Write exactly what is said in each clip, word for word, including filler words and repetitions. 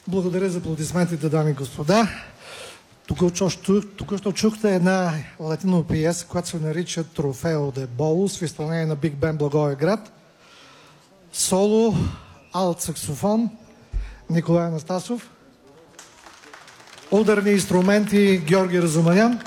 Благодаря за аплодисментите, дами и господа. Току-що чухте една латино пиеса, която се нарича Трофео де Болус в изпълнение на Биг Бен Благоевград. Соло, алт саксофон Николай Анастасов. Ударни инструменти Георги Разуманян.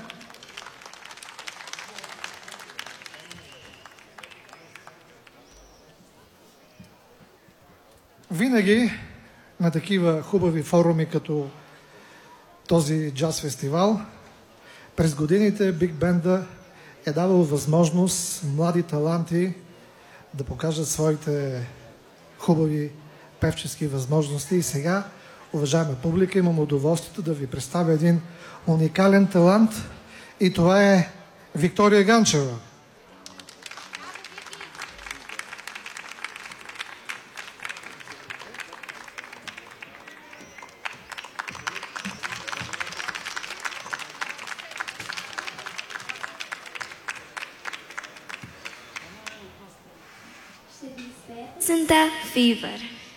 Винаги на такива хубави форуми, като този джаз фестивал, през годините Биг Бенда е давал възможност млади таланти да покажат своите хубави певчески възможности. И сега, уважаема публика, имам удоволствието да ви представя един уникален талант и това е Виктория Ганчева. Santa Fever.